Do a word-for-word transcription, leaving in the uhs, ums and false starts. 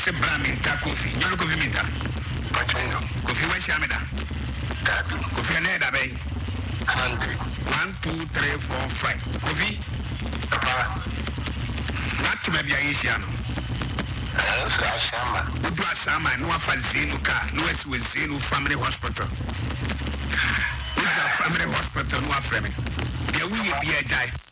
Se Bramita Kofi, you're Kofi Minta. Kofi Washamida. Kofi Neda Bay. One, two, three, four, five. Kofi. Not to maybe Asian. Udu Asama, no Fazinu car, no S with Zinu Family Hospital. Family Hospital, no Frame. There will be a jai.